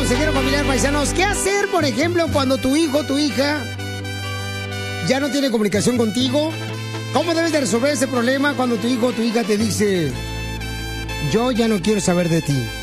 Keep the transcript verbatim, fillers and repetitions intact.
consejero familiar, paisanos. ¿Qué hacer, por ejemplo, cuando tu hijo o tu hija ya no tiene comunicación contigo? ¿Cómo debes de resolver ese problema cuando tu hijo o tu hija te dice, yo ya no quiero saber de ti?